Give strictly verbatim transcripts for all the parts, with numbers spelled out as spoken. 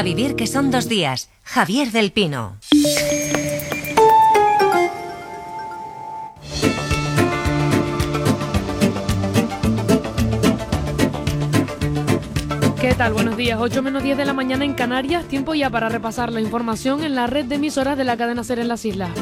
vivir que son dos días. Javier del Pino. ¿Qué tal? Buenos días. ocho menos diez de la mañana en Canarias. Tiempo ya para repasar la información en la red de emisoras de la cadena SER en las islas.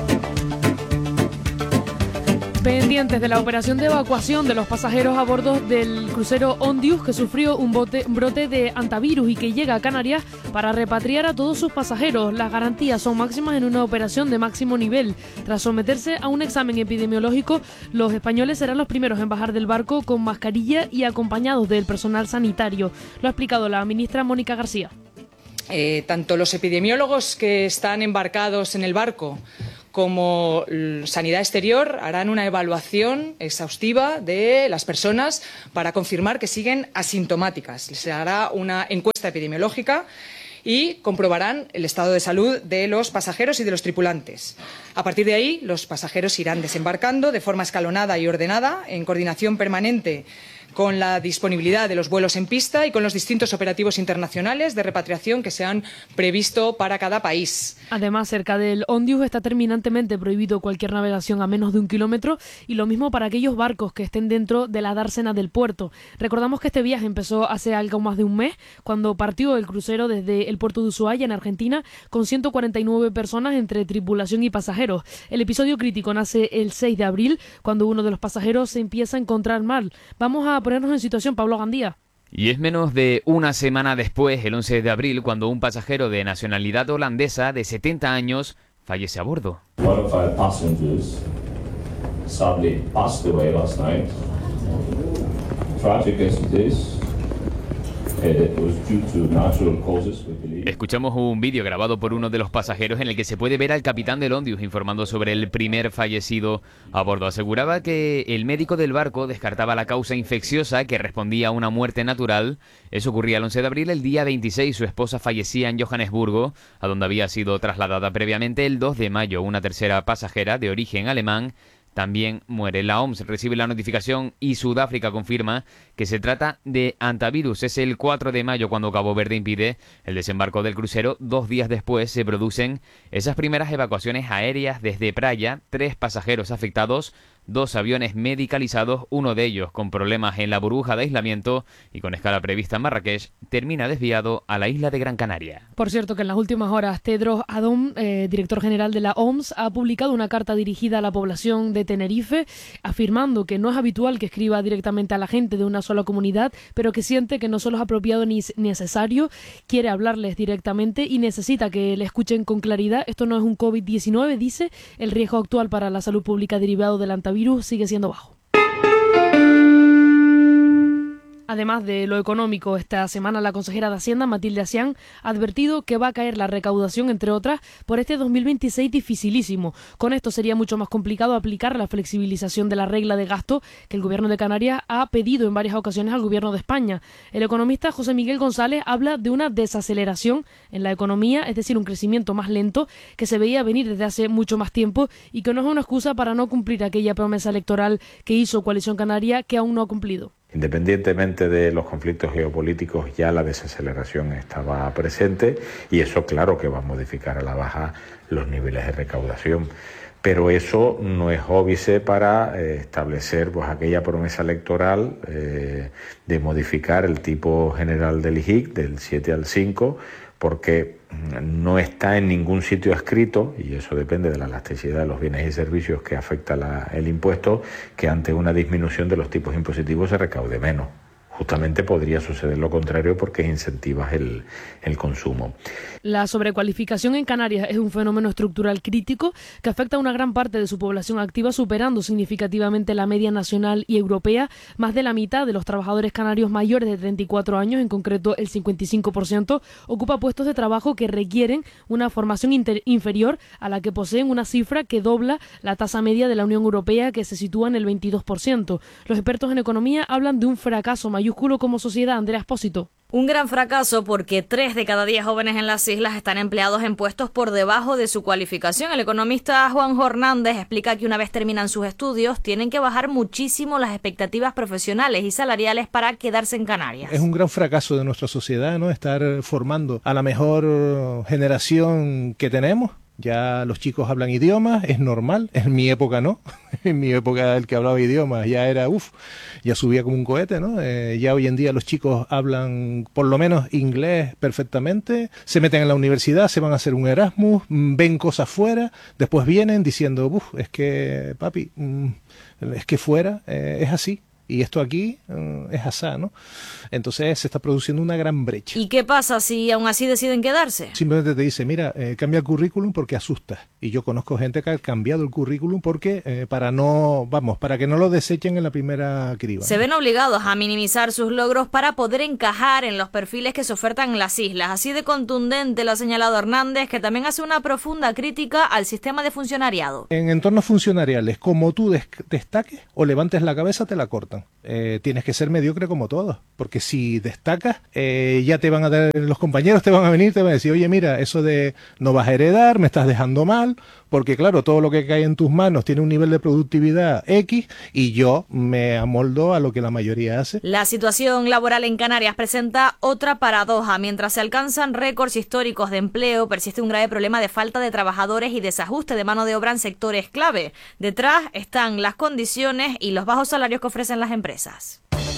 Pendientes de la operación de evacuación de los pasajeros a bordo del crucero Ondius, que sufrió un, bote, un brote de antivirus y que llega a Canarias para repatriar a todos sus pasajeros. Las garantías son máximas en una operación de máximo nivel. Tras someterse a un examen epidemiológico, los españoles serán los primeros en bajar del barco con mascarilla y acompañados del personal sanitario. Lo ha explicado la ministra Mónica García. Eh, tanto los epidemiólogos que están embarcados en el barco como Sanidad Exterior harán una evaluación exhaustiva de las personas para confirmar que siguen asintomáticas. Se hará una encuesta epidemiológica y comprobarán el estado de salud de los pasajeros y de los tripulantes. A partir de ahí, los pasajeros irán desembarcando de forma escalonada y ordenada, en coordinación permanente con la disponibilidad de los vuelos en pista y con los distintos operativos internacionales de repatriación que se han previsto para cada país. Además, cerca del Ondius está terminantemente prohibido cualquier navegación a menos de un kilómetro y lo mismo para aquellos barcos que estén dentro de la dársena del puerto. Recordamos que este viaje empezó hace algo más de un mes, cuando partió el crucero desde el puerto de Ushuaia, en Argentina, con ciento cuarenta y nueve personas entre tripulación y pasajeros. El episodio crítico nace el seis de abril, cuando uno de los pasajeros se empieza a encontrar mal. Vamos a ponernos en situación, Pablo Gandía. Y es menos de una semana después, el once de abril, cuando un pasajero de nacionalidad holandesa de setenta años fallece a bordo. One of our passengers sadly passed away last night. Tragic as it is, it was due to natural causes, we believe. Escuchamos un vídeo grabado por uno de los pasajeros en el que se puede ver al capitán del Ondius informando sobre el primer fallecido a bordo. Aseguraba que el médico del barco descartaba la causa infecciosa que respondía a una muerte natural. Eso ocurría el once de abril. El día veintiséis su esposa fallecía en Johannesburgo, a donde había sido trasladada previamente. El dos de mayo una tercera pasajera de origen alemán también muere. La O M S recibe la notificación y Sudáfrica confirma que se trata de antivirus. Es el cuatro de mayo cuando Cabo Verde impide el desembarco del crucero. Dos días después se producen esas primeras evacuaciones aéreas desde Praia. Tres pasajeros afectados, dos aviones medicalizados, uno de ellos con problemas en la burbuja de aislamiento y con escala prevista en Marrakech, termina desviado a la isla de Gran Canaria. Por cierto que en las últimas horas Tedros Adhanom, eh, director general de la O M S, ha publicado una carta dirigida a la población de Tenerife, afirmando que no es habitual que escriba directamente a la gente de una sola comunidad, pero que siente que no solo es apropiado ni necesario, quiere hablarles directamente y necesita que le escuchen con claridad. Esto no es un COVID diecinueve, dice, el riesgo actual para la salud pública derivado del antivirus sigue siendo bajo. Además de lo económico, esta semana la consejera de Hacienda, Matilde Asián, ha advertido que va a caer la recaudación, entre otras, por este dos mil veintiséis dificilísimo. Con esto sería mucho más complicado aplicar la flexibilización de la regla de gasto que el Gobierno de Canarias ha pedido en varias ocasiones al Gobierno de España. El economista José Miguel González habla de una desaceleración en la economía, es decir, un crecimiento más lento que se veía venir desde hace mucho más tiempo y que no es una excusa para no cumplir aquella promesa electoral que hizo Coalición Canaria, que aún no ha cumplido. Independientemente de los conflictos geopolíticos, ya la desaceleración estaba presente y eso claro que va a modificar a la baja los niveles de recaudación. Pero eso no es óbice para eh, establecer pues aquella promesa electoral eh, de modificar el tipo general del I G I C del siete al cinco, porque no está en ningún sitio escrito, y eso depende de la elasticidad de los bienes y servicios que afecta la, el impuesto, que ante una disminución de los tipos impositivos se recaude menos. Justamente podría suceder lo contrario porque incentivas el, el consumo. La sobrecualificación en Canarias es un fenómeno estructural crítico que afecta a una gran parte de su población activa, superando significativamente la media nacional y europea. Más de la mitad de los trabajadores canarios mayores de treinta y cuatro años, en concreto el cincuenta y cinco por ciento, ocupa puestos de trabajo que requieren una formación inter- inferior a la que poseen, una cifra que dobla la tasa media de la Unión Europea, que se sitúa en el veintidós por ciento. Los expertos en economía hablan de un fracaso mayor mayúsculo como sociedad. Andrea Espósito. Un gran fracaso porque tres de cada diez jóvenes en las islas están empleados en puestos por debajo de su cualificación. El economista Juanjo Hernández explica que una vez terminan sus estudios tienen que bajar muchísimo las expectativas profesionales y salariales para quedarse en Canarias. Es un gran fracaso de nuestra sociedad, ¿no? Estar formando a la mejor generación que tenemos. Ya los chicos hablan idiomas, es normal, en mi época no, en mi época el que hablaba idiomas ya era, uff, ya subía como un cohete, ¿no? Eh, ya hoy en día los chicos hablan por lo menos inglés perfectamente, se meten en la universidad, se van a hacer un Erasmus, ven cosas fuera, después vienen diciendo, uff, es que papi, es que fuera eh, es así. Y esto aquí uh, es asá, ¿no? Entonces se está produciendo una gran brecha. ¿Y qué pasa si aún así deciden quedarse? Simplemente te dice, mira, eh, cambia el currículum porque asustas. Y yo conozco gente que ha cambiado el currículum porque eh, para no, vamos, para que no lo desechen en la primera criba. Se ¿no? ven obligados a minimizar sus logros para poder encajar en los perfiles que se ofertan en las islas. Así de contundente lo ha señalado Hernández, que también hace una profunda crítica al sistema de funcionariado. En entornos funcionariales, como tú des- destaques o levantes la cabeza, te la cortan. Eh, tienes que ser mediocre como todos, porque si destacas, eh, ya te van a dar, los compañeros te van a venir, te van a decir, oye, mira, eso de no vas a heredar, me estás dejando mal, porque claro, todo lo que cae en tus manos tiene un nivel de productividad X y yo me amoldo a lo que la mayoría hace. La situación laboral en Canarias presenta otra paradoja. Mientras se alcanzan récords históricos de empleo, persiste un grave problema de falta de trabajadores y desajuste de mano de obra en sectores clave. Detrás están las condiciones y los bajos salarios que ofrecen las empresas.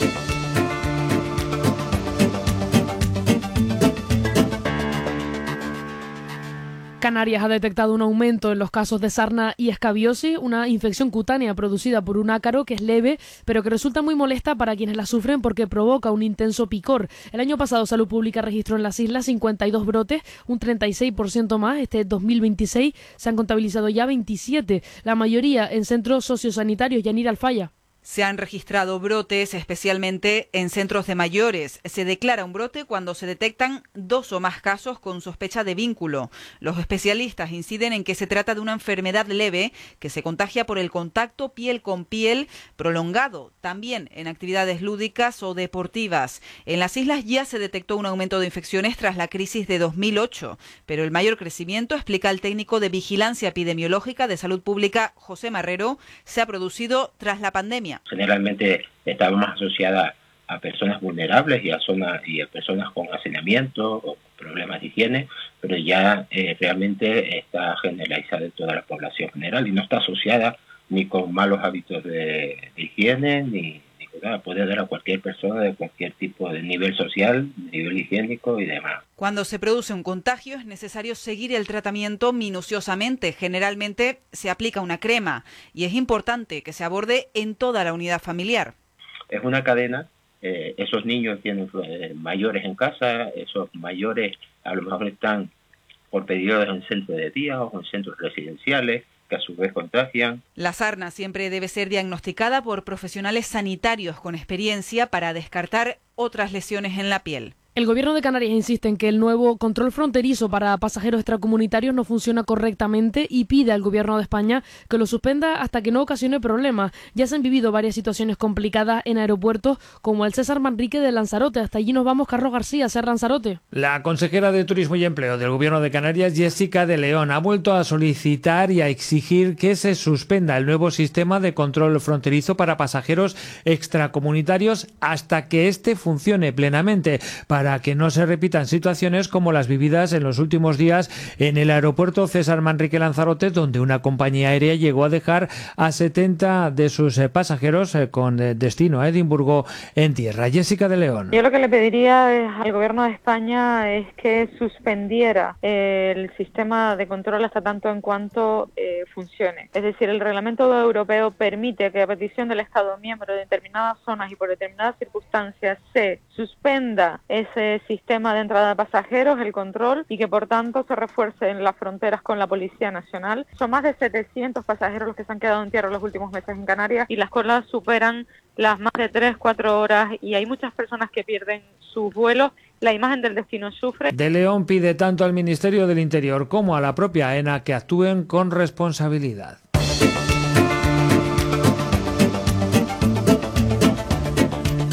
Canarias ha detectado un aumento en los casos de sarna y escabiosis, una infección cutánea producida por un ácaro que es leve, pero que resulta muy molesta para quienes la sufren porque provoca un intenso picor. El año pasado Salud Pública registró en las islas cincuenta y dos brotes, un treinta y seis por ciento más. Este dos mil veintiséis se han contabilizado ya veintisiete, la mayoría en centros sociosanitarios. Yanira Alfaya. Se han registrado brotes especialmente en centros de mayores. Se declara un brote cuando se detectan dos o más casos con sospecha de vínculo. Los especialistas inciden en que se trata de una enfermedad leve que se contagia por el contacto piel con piel prolongado, también en actividades lúdicas o deportivas. En las islas ya se detectó un aumento de infecciones tras la crisis de dos mil ocho, pero el mayor crecimiento, explica el técnico de Vigilancia Epidemiológica de Salud Pública, José Marrero, se ha producido tras la pandemia. Generalmente está más asociada a personas vulnerables y a zonas y a personas con hacinamiento o problemas de higiene, pero ya eh, realmente está generalizada en toda la población general y no está asociada ni con malos hábitos de, de higiene ni, ni con nada. Puede dar a cualquier persona de cualquier tipo de nivel social, nivel higiénico y demás. Cuando se produce un contagio es necesario seguir el tratamiento minuciosamente. Generalmente se aplica una crema y es importante que se aborde en toda la unidad familiar. Es una cadena, eh, esos niños tienen eh, mayores en casa, esos mayores a lo mejor están por periodos en centros de día o en centros residenciales, que a su vez contagian. La sarna siempre debe ser diagnosticada por profesionales sanitarios con experiencia para descartar otras lesiones en la piel. El Gobierno de Canarias insiste en que el nuevo control fronterizo para pasajeros extracomunitarios no funciona correctamente y pide al Gobierno de España que lo suspenda hasta que no ocasione problemas. Ya se han vivido varias situaciones complicadas en aeropuertos como el César Manrique de Lanzarote. Hasta allí nos vamos, Carlos García, Ser Lanzarote. La consejera de Turismo y Empleo del Gobierno de Canarias, Jessica de León, ha vuelto a solicitar y a exigir que se suspenda el nuevo sistema de control fronterizo para pasajeros extracomunitarios hasta que éste funcione plenamente, para para que no se repitan situaciones como las vividas en los últimos días en el aeropuerto César Manrique Lanzarote, donde una compañía aérea llegó a dejar a setenta de sus pasajeros con destino a Edimburgo en tierra. Jessica de León. Yo lo que le pediría al Gobierno de España es que suspendiera el sistema de control hasta tanto en cuanto eh, funcione. Es decir, el reglamento europeo permite que a petición del Estado miembro de determinadas zonas y por determinadas circunstancias se suspenda ese sistema de entrada de pasajeros, el control, y que por tanto se refuercen las fronteras con la Policía Nacional. Son más de setecientos pasajeros los que se han quedado en tierra los últimos meses en Canarias y las colas superan las más de tres, cuatro horas y hay muchas personas que pierden sus vuelos. La imagen del destino sufre. De León pide tanto al Ministerio del Interior como a la propia AENA que actúen con responsabilidad. Con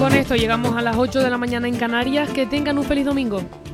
Con esto llegamos a las ocho de la mañana en Canarias. Que tengan un feliz domingo.